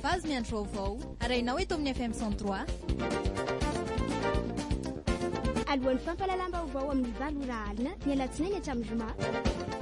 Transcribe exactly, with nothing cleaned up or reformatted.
base miandro vaovao arainao eto amin'ny F M cent trois. Alohan'ny fampalalamba vaovao amin'ny valo ora alina ny alatsinainy hatramin'ny zoma.